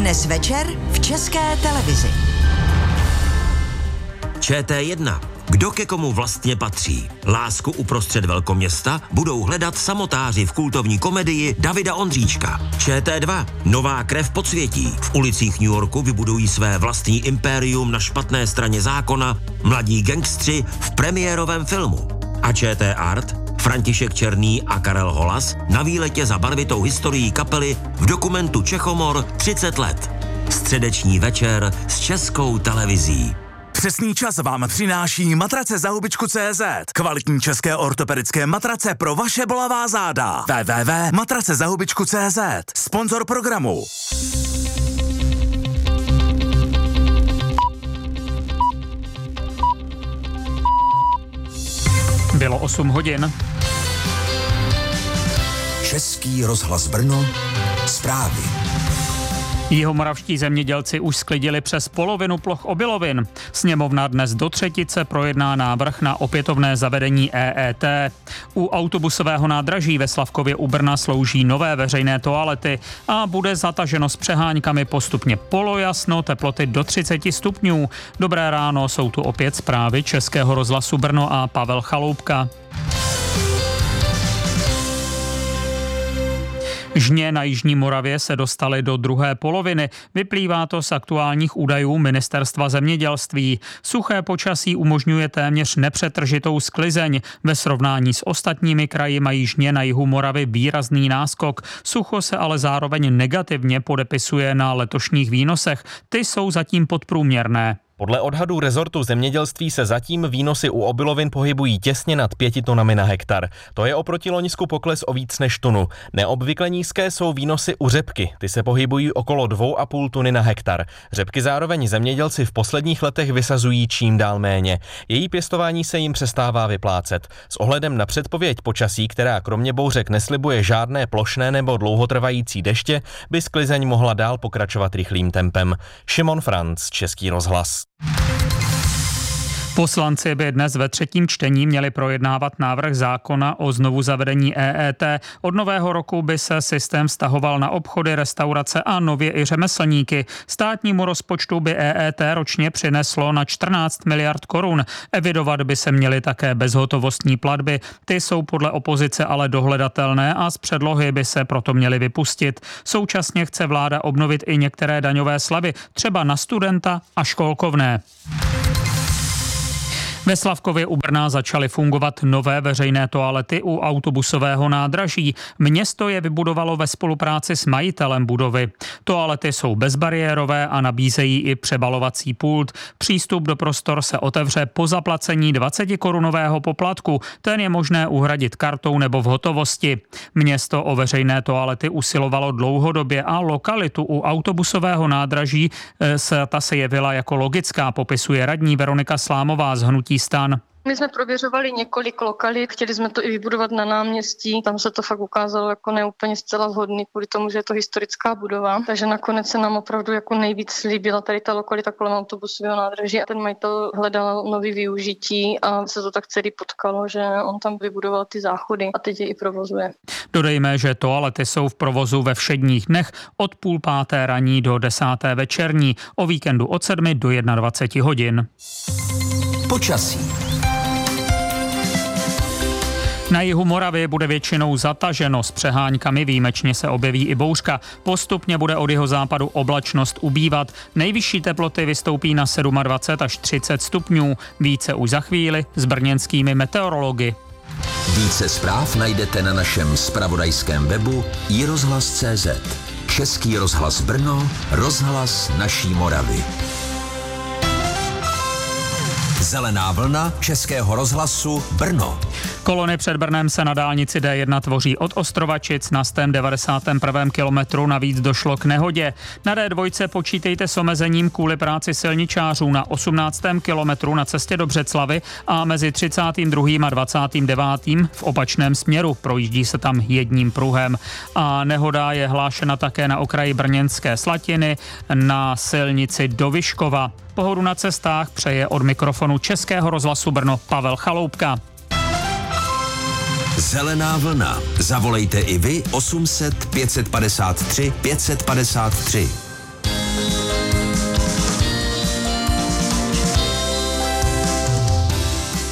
Dnes večer v České televizi. ČT1. Kdo ke komu vlastně patří? Lásku uprostřed velkoměsta budou hledat samotáři v kultovní komedii Davida Ondříčka. ČT2. Nová krev podsvětí. V ulicích New Yorku vybudují své vlastní impérium na špatné straně zákona mladí gangstři v premiérovém filmu. A ČT Art. František Černý a Karel Holas na výletě za barvitou historií kapely v dokumentu Čechomor 30 let. Středeční večer s Českou televizí. Přesný čas vám přináší matrace za hubičku.cz. Kvalitní české ortopedické matrace pro vaše bolavá záda. www.matracezahubičku.cz. Sponzor programu. Bylo 8 hodin. Český rozhlas Brno. Zprávy. Jihomoravští zemědělci už sklidili přes polovinu ploch obilovin. Sněmovna dnes do třetice projedná návrh na opětovné zavedení EET. U autobusového nádraží ve Slavkově u Brna slouží nové veřejné toalety a bude zataženo s přeháňkami postupně polojasno, teploty do 30 stupňů. Dobré ráno, jsou tu opět zprávy Českého rozhlasu Brno a Pavel Chaloupka. Žně na jižní Moravě se dostaly do druhé poloviny. Vyplývá to z aktuálních údajů Ministerstva zemědělství. Suché počasí umožňuje téměř nepřetržitou sklizeň. Ve srovnání s ostatními kraji mají Žně na jihu Moravy výrazný náskok. Sucho se ale zároveň negativně podepisuje na letošních výnosech. Ty jsou zatím podprůměrné. Podle odhadů rezortu zemědělství se zatím výnosy u obilovin pohybují těsně nad 5 tunami na hektar. To je oproti loňsku pokles o víc než tunu. Neobvykle nízké jsou výnosy u řepky. Ty se pohybují okolo 2,5 tuny na hektar. Řepky zároveň zemědělci v posledních letech vysazují čím dál méně. Její pěstování se jim přestává vyplácet. S ohledem na předpověď počasí, která kromě bouřek neslibuje žádné plošné nebo dlouhotrvající deště, by sklizeň mohla dál pokračovat rychlým tempem. Šimon Franc, Český rozhlas. Poslanci by dnes ve třetím čtení měli projednávat návrh zákona o znovuzavedení EET. Od nového roku by se systém vztahoval na obchody, restaurace a nově i řemeslníky. Státnímu rozpočtu by EET ročně přineslo na 14 miliard korun. Evidovat by se měly také bezhotovostní platby. Ty jsou podle opozice ale dohledatelné a z předlohy by se proto měly vypustit. Současně chce vláda obnovit i některé daňové slevy, třeba na studenta a školkovné. Ve Slavkově u Brna začaly fungovat nové veřejné toalety u autobusového nádraží. Město je vybudovalo ve spolupráci s majitelem budovy. Toalety jsou bezbariérové a nabízejí i přebalovací pult. Přístup do prostor se otevře po zaplacení 20korunového poplatku. Ten je možné uhradit kartou nebo v hotovosti. Město o veřejné toalety usilovalo dlouhodobě a lokalitu u autobusového nádraží se jevila jako logická, popisuje radní Veronika Slámová z hnutí STAN. My jsme prověřovali několik lokalit, chtěli jsme to i vybudovat na náměstí, tam se to fakt ukázalo jako neúplně zcela vhodný kvůli tomu, že je to historická budova, takže nakonec se nám opravdu jako nejvíc líbila tady ta lokalita kolem autobusového nádraží a ten majitel hledal nový využití a se to tak celý potkalo, že on tam vybudoval ty záchody a teď je i provozuje. Dodejme, že toalety jsou v provozu ve všedních dnech od 5:30 raní do 10. večerní, o víkendu od 7 do 21 hodin. Počasí. Na jihu Moravy bude většinou zataženo s přeháňkami, výjimečně se objeví i bouřka. Postupně bude od jihozápadu oblačnost ubývat. Nejvyšší teploty vystoupí na 27 až 30 stupňů. Více už za chvíli s brněnskými meteorology. Více zpráv najdete na našem zpravodajském webu iRozhlas.cz. Český rozhlas Brno, rozhlas naší Moravy. Zelená vlna Českého rozhlasu Brno. Kolony před Brnem se na dálnici D1 tvoří od Ostrovačic na 191. kilometru, navíc došlo k nehodě. Na D2 počítejte s omezením kvůli práci silničářů na 18. kilometru na cestě do Břeclavy a mezi 32. a 29. v opačném směru. Projíždí se tam jedním pruhem. A nehoda je hlášena také na okraji Brněnské Slatiny na silnici do Vyškova. Pohodu na cestách přeje od mikrofonu Českého rozhlasu Brno Pavel Chaloupka. Zelená vlna. Zavolejte i vy 800 553 553.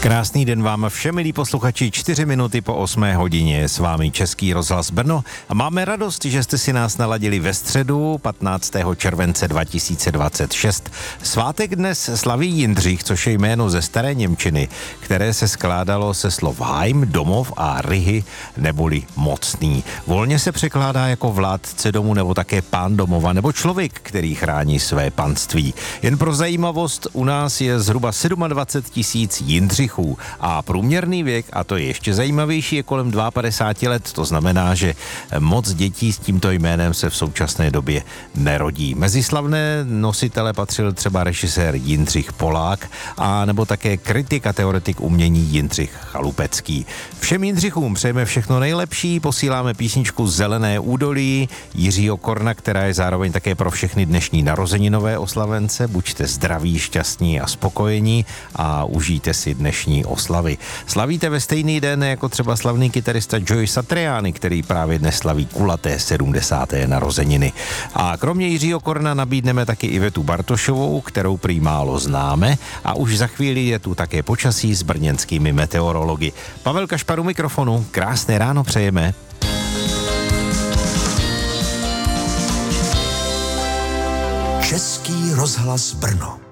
Krásný den vám všem, milí posluchači, 4 minuty po 8 hodině. S vámi Český rozhlas Brno a máme radost, že jste si nás naladili ve středu 15. července 2026. Svátek dnes slaví Jindřich, což je jméno ze staré němčiny, které se skládalo se slov Heim, domov a Rihy, neboli mocný. Volně se překládá jako vládce domu nebo také pán domova nebo člověk, který chrání své panství. Jen pro zajímavost, u nás je zhruba 27 000 Jindřichů a průměrný věk, a to je ještě zajímavější, je kolem 52 let, to znamená, že moc dětí s tímto jménem se v současné době nerodí. Mezi slavné nositele patřil třeba režisér Jindřich Polák a nebo také kritik a teoretik umění Jindřich Chalupecký. Všem Jindřichům přejeme všechno nejlepší, posíláme písničku Zelené údolí Jiřího Korna, která je zároveň také pro všechny dnešní narozeninové oslavence. Buďte zdraví, šťastní a spokojení a užijte si dnešní oslavy. Slavíte ve stejný den jako třeba slavný kytarista Joey Satriani, který právě dnes slaví kulaté 70. narozeniny. A kromě Jiřího Korna nabídneme taky Ivetu Bartošovou, kterou prý málo známe, a už za chvíli je tu také počasí s brněnskými meteorology. Pavel Kašpar u mikrofonu, krásné ráno přejeme. Český rozhlas Brno.